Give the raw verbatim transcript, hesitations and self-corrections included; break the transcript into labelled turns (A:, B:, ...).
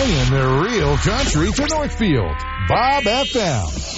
A: bringing the real country to Northfield. Bob F M.